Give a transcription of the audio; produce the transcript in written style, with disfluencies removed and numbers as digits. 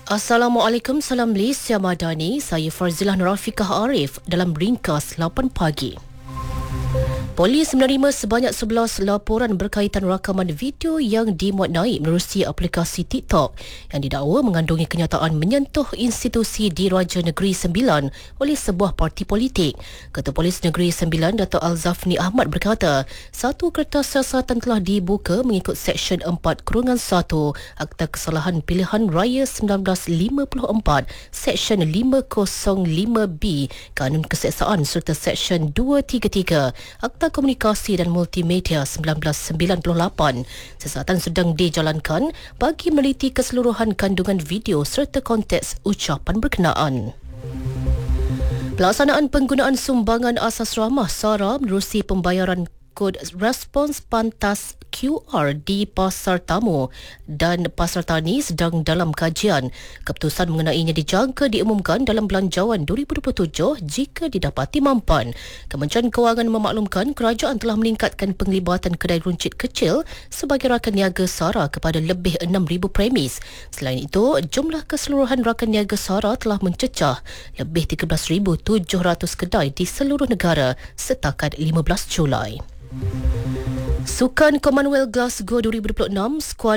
Assalamualaikum, salam Malaysia Madani. Saya Farzilah Nurafikah Arif dalam ringkas 8 pagi. Polis menerima sebanyak 11 laporan berkaitan rakaman video yang dimuat naik menerusi aplikasi TikTok yang didakwa mengandungi kenyataan menyentuh institusi Diraja Negeri Sembilan oleh sebuah parti politik. Ketua Polis Negeri Sembilan, Dato' Al-Zafni Ahmad berkata, satu kertas siasatan telah dibuka mengikut Seksyen 4-1 Akta Kesalahan Pilihan Raya 1954, Seksyen 505B Kanun Keseksaan serta Seksyen 233 Akta Komunikasi dan Multimedia 1998. Siasatan sedang dijalankan bagi meneliti keseluruhan kandungan video serta konteks ucapan berkenaan. Pelaksanaan penggunaan sumbangan asas ramah SARA menerusi pembayaran kod respons pantas QR di Pasar Tamu dan Pasar Tani sedang dalam kajian. Keputusan mengenainya dijangka diumumkan dalam Belanjawan 2027 jika didapati mampan. Kementerian Kewangan memaklumkan kerajaan telah meningkatkan penglibatan kedai runcit kecil sebagai rakan niaga SARA kepada lebih 6,000 premis. Selain itu, jumlah keseluruhan rakan niaga SARA telah mencecah lebih 13,700 kedai di seluruh negara setakat 15 Julai. Sukan Commonwealth Glasgow 2026, skuad